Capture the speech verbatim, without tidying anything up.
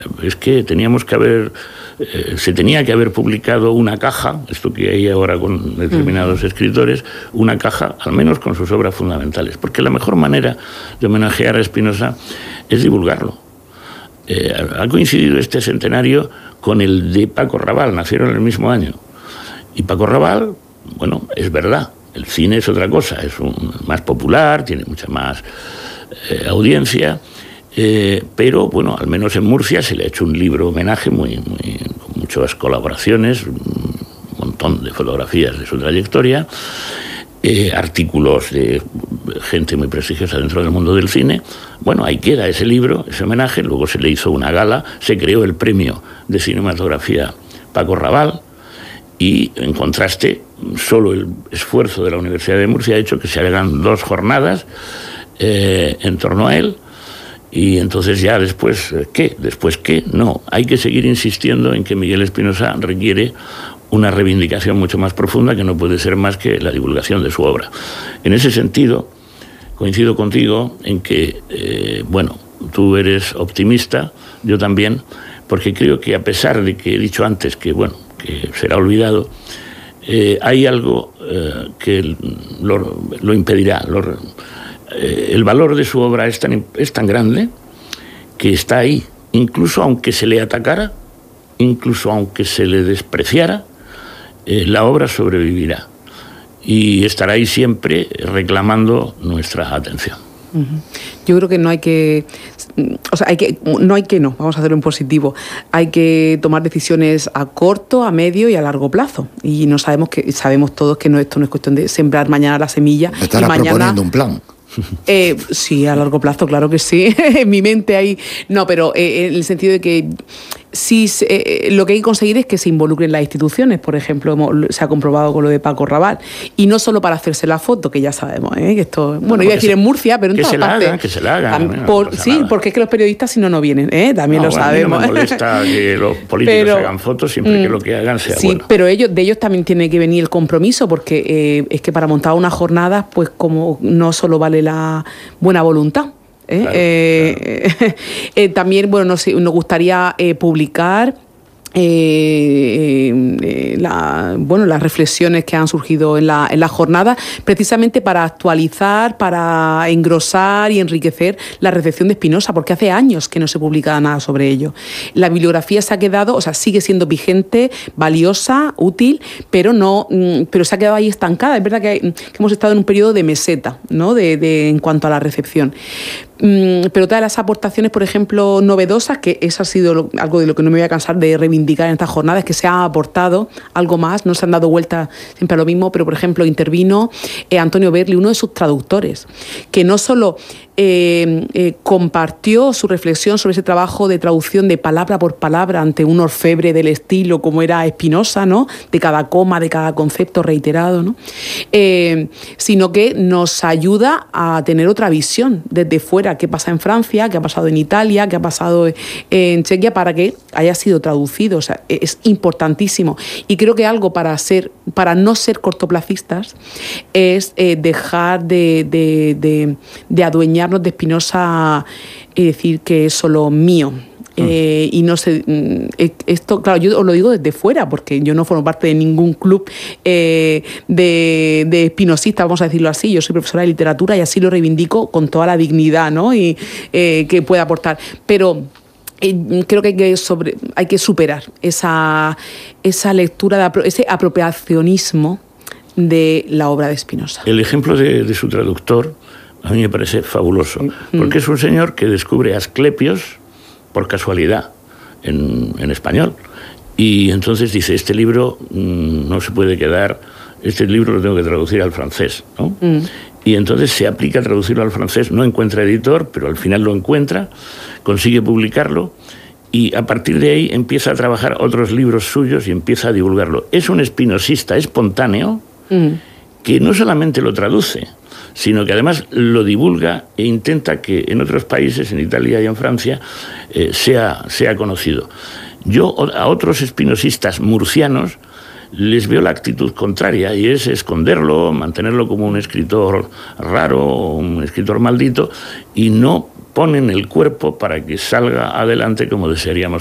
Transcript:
Es que teníamos que haber, eh, se tenía que haber publicado una caja, esto que hay ahora con determinados escritores, una caja, al menos con sus obras fundamentales, porque la mejor manera de homenajear a Spinoza es divulgarlo. Eh, ha coincidido este centenario con el de Paco Raval, nacieron en el mismo año. Y Paco Raval, bueno, es verdad, el cine es otra cosa, es un, más popular, tiene mucha más eh, audiencia. Eh, pero, bueno, al menos en Murcia se le ha hecho un libro homenaje muy, muy, con muchas colaboraciones, un montón de fotografías de su trayectoria, eh, artículos de gente muy prestigiosa dentro del mundo del cine. Bueno, ahí queda ese libro, ese homenaje. Luego se le hizo una gala, se creó el premio de cinematografía Paco Raval, y en contraste, solo el esfuerzo de la Universidad de Murcia ha hecho que se hagan dos jornadas eh, en torno a él. Y entonces ya después, ¿qué? ¿Después qué? No, hay que seguir insistiendo en que Miguel Espinosa requiere una reivindicación mucho más profunda, que no puede ser más que la divulgación de su obra. En ese sentido, coincido contigo en que, eh, bueno, tú eres optimista, yo también, porque creo que a pesar de que he dicho antes que, bueno, que será olvidado, eh, hay algo eh, que lo, lo impedirá, lo, el valor de su obra es tan, es tan grande que está ahí, incluso aunque se le atacara, incluso aunque se le despreciara, eh, la obra sobrevivirá y estará ahí siempre reclamando nuestra atención. Uh-huh. Yo creo que no hay que, o sea, hay que, no hay que no, vamos a hacerlo en positivo. Hay que tomar decisiones a corto, a medio y a largo plazo. Y no sabemos que sabemos todos que no, esto no es cuestión de sembrar mañana la semilla. Estarás y mañana proponiendo un plan. Eh, sí, a largo plazo, claro que sí. En mi mente hay... No, pero eh, en el sentido de que sí, eh, lo que hay que conseguir es que se involucren las instituciones. Por ejemplo, hemos, se ha comprobado con lo de Paco Raval. Y no solo para hacerse la foto, que ya sabemos, ¿eh? Que esto, bueno, no, iba a decir se, en Murcia, pero en que todas se la partes. hagan, que se la hagan. Tam, por, no sí, nada. Porque es que los periodistas si no, no vienen, ¿eh? También no, lo bueno, sabemos. A mí no me molesta que los políticos pero, hagan fotos, siempre mm, que lo que hagan sea sí, bueno. Sí, pero ellos, de ellos también tiene que venir el compromiso, porque eh, es que para montar una jornada, pues como no solo vale la buena voluntad. ¿eh? Claro, eh, claro. eh, también, bueno, nos, nos gustaría eh, publicar Eh, eh, la, bueno, las reflexiones que han surgido en la, en la jornada, precisamente para actualizar, para engrosar y enriquecer la recepción de Spinoza, porque hace años que no se publica nada sobre ello. La bibliografía se ha quedado, o sea, sigue siendo vigente, valiosa, útil, pero no, pero se ha quedado ahí estancada. Es verdad que, hay, que hemos estado en un periodo de meseta, ¿no? de, de, en cuanto a la recepción. Pero todas las aportaciones, por ejemplo, novedosas, que eso ha sido lo, algo de lo que no me voy a cansar de reivindicar en estas jornadas, es que se ha aportado algo más, no se han dado vueltas siempre a lo mismo, pero por ejemplo intervino eh, Antonio Berli, uno de sus traductores, que no solo eh, eh, compartió su reflexión sobre ese trabajo de traducción de palabra por palabra ante un orfebre del estilo como era Spinoza, ¿no? De cada coma, de cada concepto reiterado, ¿no? Eh, sino que nos ayuda a tener otra visión desde fuera, qué pasa en Francia, qué ha pasado en Italia, qué ha pasado en Chequia, para que haya sido traducido. O sea, es importantísimo. Y creo que algo para ser, para no ser cortoplacistas es eh, dejar de, de, de, de adueñarnos de Spinoza y decir que es solo mío. Eh, y no sé, esto, claro, yo os lo digo desde fuera, porque yo no formo parte de ningún club eh, de, de espinosistas, vamos a decirlo así. Yo soy profesora de literatura y así lo reivindico con toda la dignidad, ¿no? Y eh, que pueda aportar. Pero eh, creo que hay que, sobre, hay que superar esa, esa lectura, de, ese apropiacionismo de la obra de Spinoza. El ejemplo de, de su traductor a mí me parece fabuloso, porque es un señor que descubre Asclepios por casualidad, en, en español. Y entonces dice, este libro mmm, no se puede quedar, este libro lo tengo que traducir al francés, ¿no? Mm. Y entonces se aplica a traducirlo al francés, no encuentra editor, pero al final lo encuentra, consigue publicarlo, y a partir de ahí empieza a trabajar otros libros suyos y empieza a divulgarlo. Es un espinosista espontáneo mm. que no solamente lo traduce, sino que además lo divulga e intenta que en otros países, en Italia y en Francia, eh, sea, sea conocido. Yo a otros espinosistas murcianos les veo la actitud contraria, y es esconderlo, mantenerlo como un escritor raro, un escritor maldito, y no ponen el cuerpo para que salga adelante como desearíamos